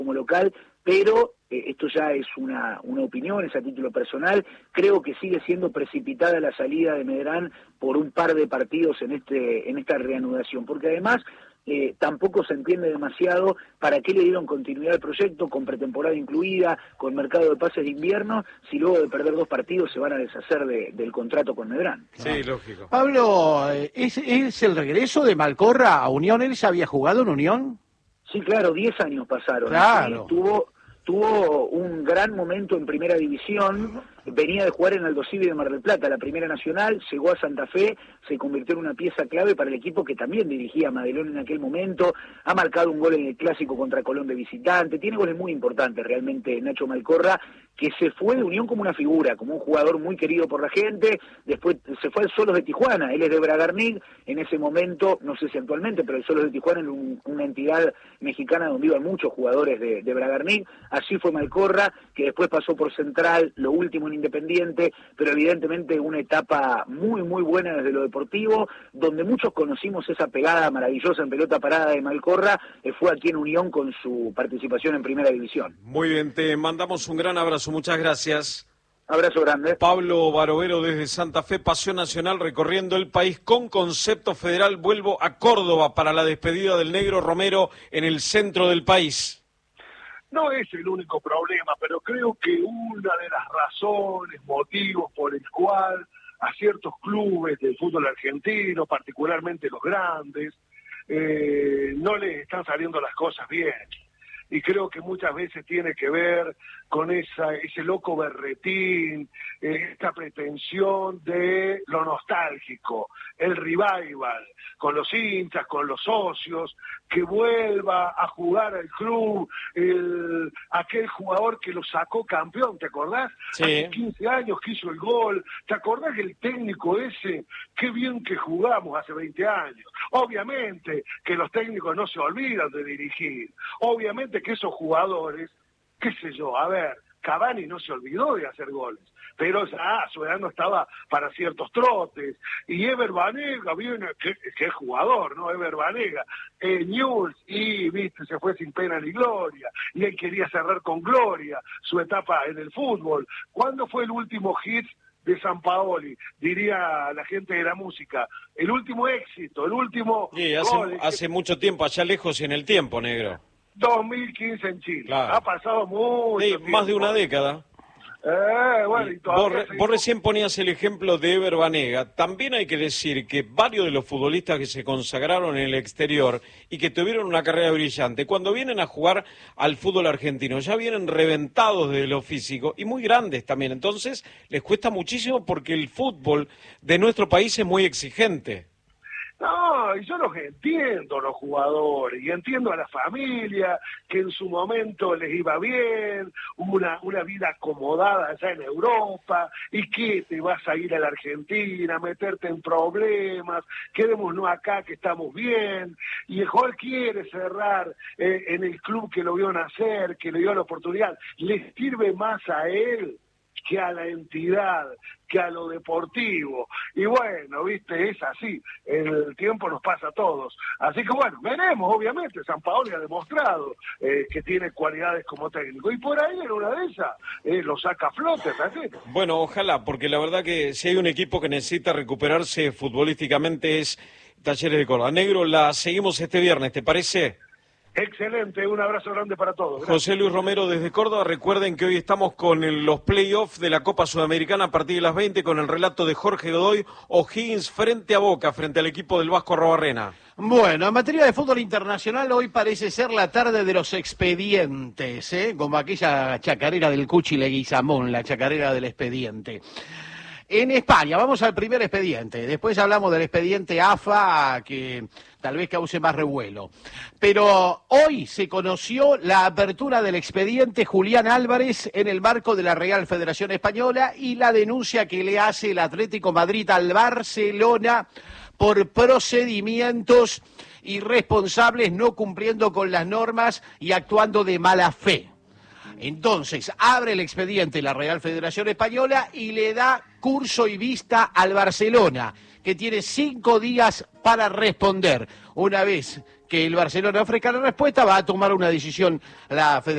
como local, pero esto ya es una opinión, es a título personal. Creo que sigue siendo precipitada la salida de Medrán por un par de partidos en esta reanudación, porque además tampoco se entiende demasiado para qué le dieron continuidad al proyecto, con pretemporada incluida, con mercado de pases de invierno, si luego de perder 2 partidos se van a deshacer del contrato con Medrán. Sí, lógico. Pablo, ¿es el regreso de Malcorra a Unión? ¿Él se había jugado en Unión? Sí, claro, 10 años pasaron. Claro. Sí, tuvo un gran momento en Primera División, venía de jugar en Aldo Civi de Mar del Plata, la Primera Nacional, llegó a Santa Fe, se convirtió en una pieza clave para el equipo que también dirigía a Madelón en aquel momento, ha marcado un gol en el Clásico contra Colón de visitante, tiene goles muy importantes realmente Nacho Malcorra, que se fue de Unión como una figura, como un jugador muy querido por la gente, después se fue al Solos de Tijuana, él es de Bragarnik, en ese momento, no sé si actualmente, pero el Solos de Tijuana es una entidad mexicana donde iban muchos jugadores de Bragarnik, así fue Malcorra, que después pasó por Central, lo último en Independiente, pero evidentemente una etapa muy muy buena desde lo deportivo, donde muchos conocimos esa pegada maravillosa en pelota parada de Malcorra, fue aquí en Unión con su participación en Primera División. Muy bien, te mandamos un gran abrazo, muchas gracias. Abrazo grande. Pablo Barovero desde Santa Fe, Pasión Nacional, recorriendo el país con concepto federal. Vuelvo a Córdoba para la despedida del Negro Romero en el centro del país. No es el único problema, pero creo que una de las razones, motivos por el cual a ciertos clubes del fútbol argentino, particularmente los grandes, no les están saliendo las cosas bien. Y creo que muchas veces tiene que ver con ese loco berretín, esta pretensión de lo nostálgico, el revival, con los hinchas, con los socios, que vuelva a jugar al club, aquel jugador que lo sacó campeón, ¿te acordás? Sí. Hace 15 años que hizo el gol, ¿te acordás que el técnico ese, qué bien que jugamos hace 20 años? Obviamente que los técnicos no se olvidan de dirigir, obviamente que esos jugadores, qué sé yo, a ver, Cavani no se olvidó de hacer goles, pero ya su edad no estaba para ciertos trotes, y Ever Banega viene, qué jugador, ¿no? Ever Banega, Newell's, y viste, se fue sin pena ni gloria, y él quería cerrar con gloria su etapa en el fútbol. ¿Cuándo fue el último hit de Sampaoli? Diría la gente de la música, el último éxito, el último Sí, gol. hace mucho tiempo, allá lejos y en el tiempo, negro. 2015 en Chile. Claro. Ha pasado mucho Sí, tiempo. más de una década. Bueno, y todavía Vos recién ponías el ejemplo de Ever Banega. También hay que decir que varios de los futbolistas que se consagraron en el exterior y que tuvieron una carrera brillante, cuando vienen a jugar al fútbol argentino, ya vienen reventados de lo físico y muy grandes también. Entonces, les cuesta muchísimo porque el fútbol de nuestro país es muy exigente. No, y yo los entiendo, los jugadores, y entiendo a la familia, que en su momento les iba bien, una vida acomodada allá en Europa, y que te vas a ir a la Argentina, meterte en problemas, quedémonos acá que estamos bien, y el jugador quiere cerrar en el club que lo vio nacer, que le dio la oportunidad, le sirve más a él que a la entidad, que a lo deportivo. Y bueno, viste, es así, el tiempo nos pasa a todos. Así que bueno, veremos, obviamente, Sampaoli ha demostrado que tiene cualidades como técnico, y por ahí en una de esas lo saca a flote también. Bueno, ojalá, porque la verdad que si hay un equipo que necesita recuperarse futbolísticamente es Talleres de Córdoba. Negro, la seguimos este viernes, ¿te parece? Excelente, un abrazo grande para todos. Gracias. José Luis Romero desde Córdoba. Recuerden que hoy estamos con los playoffs de la Copa Sudamericana a partir de las 20 con el relato de Jorge Godoy. O'Higgins frente a Boca, frente al equipo del Vasco Arrobarrena. Bueno, en materia de fútbol internacional, hoy parece ser la tarde de los expedientes, como aquella chacarera del Cuchi Leguizamón, la chacarera del expediente. En España, vamos al primer expediente, después hablamos del expediente AFA, que tal vez cause más revuelo. Pero hoy se conoció la apertura del expediente Julián Álvarez en el marco de la Real Federación Española y la denuncia que le hace el Atlético Madrid al Barcelona por procedimientos irresponsables, no cumpliendo con las normas y actuando de mala fe. Entonces, abre el expediente la Real Federación Española y le da curso y vista al Barcelona, que tiene 5 días para responder. Una vez que el Barcelona ofrezca la respuesta, va a tomar una decisión la Federación.